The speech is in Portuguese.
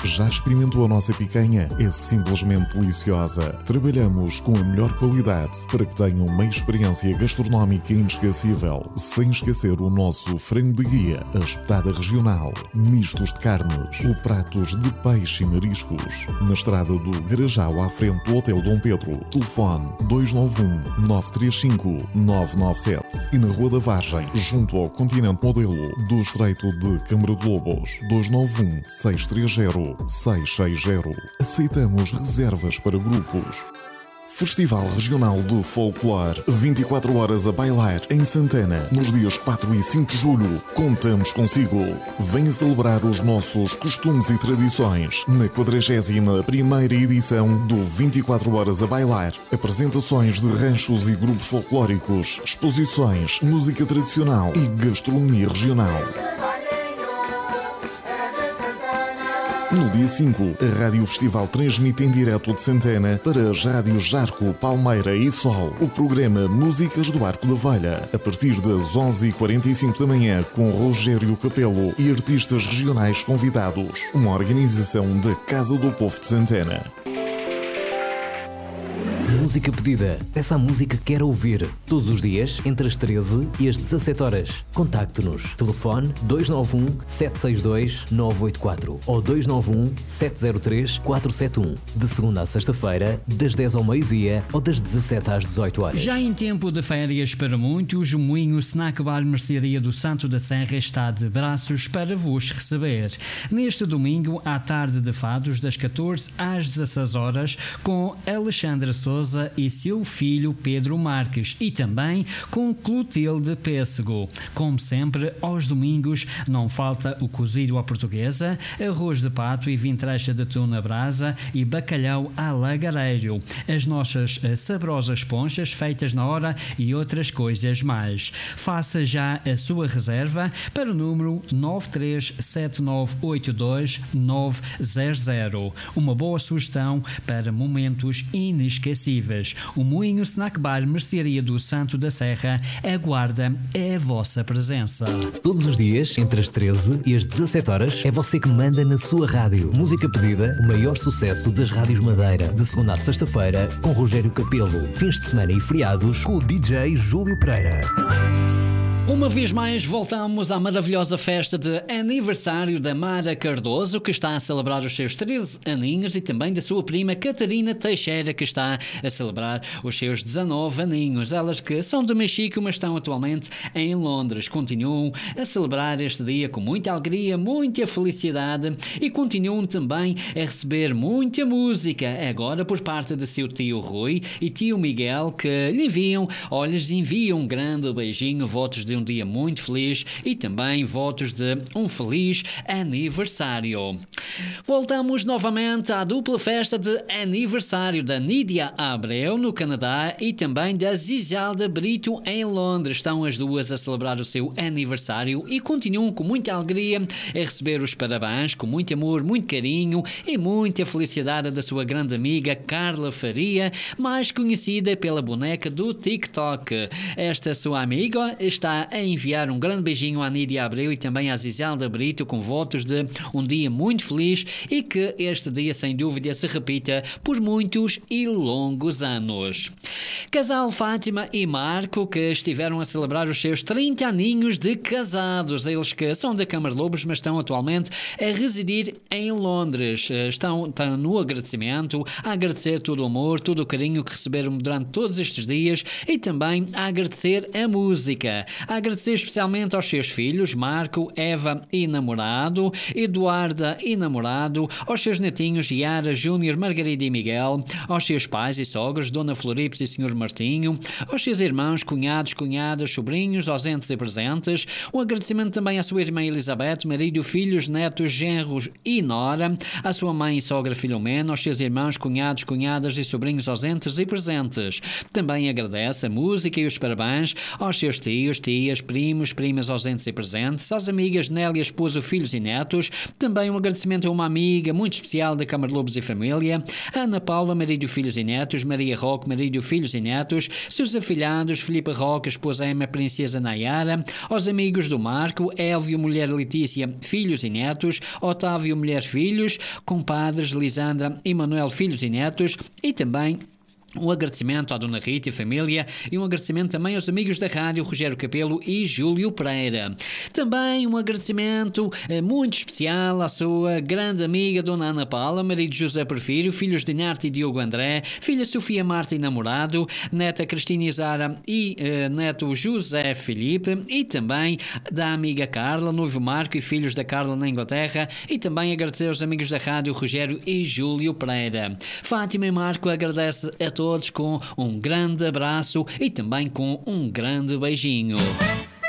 Já experimentou a nossa picanha? É simplesmente deliciosa. Trabalhamos com a melhor qualidade para que tenham uma experiência gastronómica inesquecível, sem esquecer o nosso frango de guia, a espetada regional, mistos de carnes ou pratos de peixe e mariscos. Na estrada do Garajal, à frente do Hotel Dom Pedro. Telefone 291-935-997 e na Rua da Vargem, junto ao Continente Modelo do Estreito de Câmara de Lobos. 291-630-660. Aceitamos reservas para grupos. Festival Regional de Folclore, 24 horas a bailar em Santana, nos dias 4 e 5 de julho. Contamos consigo. Venha celebrar os nossos costumes e tradições na 41ª edição do 24 horas a bailar. Apresentações de ranchos e grupos folclóricos, exposições, música tradicional e gastronomia regional. No dia 5, a Rádio Festival transmite em direto de Santana para as rádios Jarco, Palmeira e Sol o programa Músicas do Arco da Velha, a partir das 11h45 da manhã, com Rogério Capelo e artistas regionais convidados. Uma organização da Casa do Povo de Santana. Música pedida. Peça a música que quer ouvir. Todos os dias, entre as 13 e as 17 horas. Contacte-nos. Telefone 291-762-984 ou 291-703-471. De segunda a sexta-feira, das 10 ao meio-dia ou das 17 às 18 horas. Já em tempo de férias para muitos, o Moinho Snack Bar Mercearia do Santo da Serra está de braços para vos receber. Neste domingo, à tarde de fados, das 14 às 16 horas, com Alexandra Souza e seu filho Pedro Marques e também com Clotilde Pêssego. Como sempre, aos domingos não falta o cozido à portuguesa, arroz de pato e vintrecha de atum na brasa e bacalhau à lagareiro, as nossas saborosas ponchas feitas na hora e outras coisas mais. Faça já a sua reserva para o número 937982-900. Uma boa sugestão para momentos inesquecíveis. O Moinho Snack Bar Mercearia do Santo da Serra aguarda a vossa presença. Todos os dias, entre as 13 e as 17 horas, é você que manda na sua rádio. Música pedida, o maior sucesso das rádios Madeira. De segunda a sexta-feira, com Rogério Capelo. Fins de semana e feriados, com o DJ Júlio Pereira. Uma vez mais voltamos à maravilhosa festa de aniversário da Mara Cardoso, que está a celebrar os seus 13 aninhos, e também da sua prima Catarina Teixeira, que está a celebrar os seus 19 aninhos. Elas que são de Mexico, mas estão atualmente em Londres. Continuam a celebrar este dia com muita alegria, muita felicidade e continuam também a receber muita música, agora por parte de seu tio Rui e tio Miguel, que lhes enviam um grande beijinho, votos de um dia muito feliz e também votos de um feliz aniversário. Voltamos novamente à dupla festa de aniversário da Nídia Abreu no Canadá e também da Zizelda Brito em Londres. Estão as duas a celebrar o seu aniversário e continuam com muita alegria a receber os parabéns, com muito amor, muito carinho e muita felicidade da sua grande amiga Carla Faria, mais conhecida pela boneca do TikTok. Esta sua amiga está a enviar um grande beijinho à Nídia Abreu e também à Zizelda Brito, com votos de um dia muito feliz e que este dia sem dúvida se repita por muitos e longos anos. Casal Fátima e Marco, que estiveram a celebrar os seus 30 aninhos de casados. Eles que são da Câmara de Lobos, mas estão atualmente a residir em Londres. Estão no agradecimento, a agradecer todo o amor, todo o carinho que receberam durante todos estes dias e também a agradecer a música. A agradecer especialmente aos seus filhos, Marco, Eva e namorado, Eduarda e namorado, aos seus netinhos, Yara, Júnior, Margarida e Miguel, aos seus pais e sogros, Dona Floripes e Sr. Martinho, aos seus irmãos, cunhados, cunhadas, sobrinhos, ausentes e presentes. Um agradecimento também à sua irmã Elizabeth, marido, filhos, netos, genros e nora, à sua mãe e sogra Filomena, aos seus irmãos, cunhados, cunhadas e sobrinhos ausentes e presentes. Também agradece a música e os parabéns aos seus tios, primos, primas ausentes e presentes, às amigas Nélia, esposo, filhos e netos. Também um agradecimento agradecimento a uma amiga muito especial da Câmara de Lobos e Família, Ana Paula, marido, filhos e netos, Maria Roque, marido, filhos e netos, seus afilhados, Filipe Roque, esposa Emma, princesa Nayara, aos amigos do Marco, Hélio, mulher Letícia, filhos e netos, Otávio, mulher, filhos, compadres Lisandra e Manuel, filhos e netos, e também um agradecimento à Dona Rita e família e um agradecimento também aos amigos da rádio Rogério Capelo e Júlio Pereira. Também um agradecimento muito especial à sua grande amiga Dona Ana Paula, marido José Porfírio, filhos de Narte e Diogo André, filha Sofia Marta e namorado, neta Cristina Isara e neto José Felipe, e também da amiga Carla, noivo Marco e filhos da Carla na Inglaterra, e também agradecer aos amigos da rádio Rogério e Júlio Pereira. Fátima e Marco agradece a todos com um grande abraço e também com um grande beijinho.